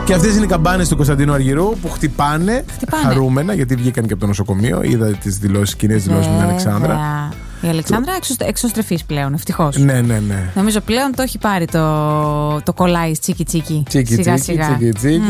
Και αυτές είναι οι καμπάνες του Κωνσταντίνου Αργυρού που χτυπάνε χαρούμενα, γιατί βγήκαν και από το νοσοκομείο. Είδα τις δηλώσεις, κοινές δηλώσεις με την Αλεξάνδρα. Η Αλεξάνδρα εξωστρεφής πλέον, ευτυχώς. Ναι. Νομίζω πλέον το έχει πάρει το κολλάι τσίκι τσίκι. Τσίκι.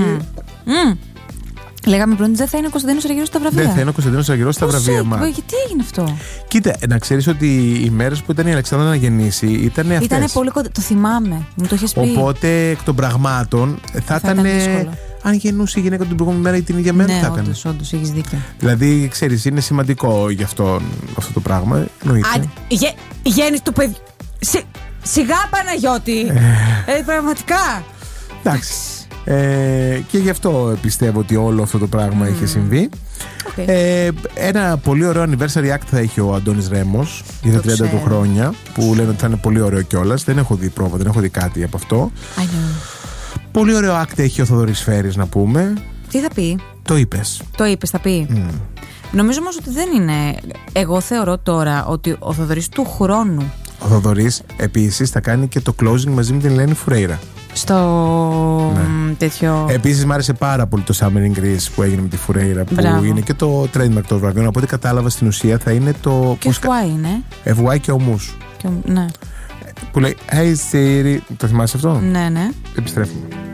Λέγαμε πριν ότι δεν θα είναι ο Κωνσταντίνος Αργυρός στα βραβεία. Δεν θα είναι ο Κωνσταντίνος Αργυρός στα βραβεία μας. Γιατί έγινε αυτό? Κοίτα, να ξέρεις ότι οι μέρες που ήταν η Αλεξάνδρα να γεννήσει ήταν αυτές. Ήτανε πολύ κοντά. Το θυμάμαι. Μου το έχεις πει. Οπότε εκ των πραγμάτων θα ήταν. Αν γεννούσε η γυναίκα την προηγούμενη μέρα ή την ίδια μέρα, θα έκανε. Όντως, έχεις δίκιο. Δηλαδή, ξέρεις, είναι σημαντικό γι' αυτό το πράγμα. Γέννηση του παιδιού. Σιγά, Παναγιώτη! Πραγματικά. Εντάξει. Και γι' αυτό πιστεύω ότι όλο αυτό το πράγμα είχε συμβεί. Ένα πολύ ωραίο anniversary act θα έχει ο Αντώνης Ρέμος για τα 30 του χρόνια, που λένε ότι θα είναι πολύ ωραίο κιόλας. Δεν έχω δει πρόβα, δεν έχω δει κάτι από αυτό. Πολύ ωραίο act έχει ο Θοδωρής Φέρης, να πούμε. Τι θα πει? Το είπες, θα πει. Νομίζω όμως ότι δεν είναι. Εγώ θεωρώ τώρα ότι ο Θοδωρής του χρόνου. Ο Θοδωρής επίσης θα κάνει και το closing μαζί με την Ελένη Φουρέιρα. Τέτοιο. Επίσης μου άρεσε πάρα πολύ το Summer in Greece που έγινε με τη Φουρέιρα, που είναι και το trademark των βραβείων. Από ό,τι κατάλαβα, στην ουσία θα είναι το. Και FY είναι. FY και ομούς. Ναι. Που λέει Hey Siri. Το θυμάσαι αυτό? Ναι. Επιστρέφουμε.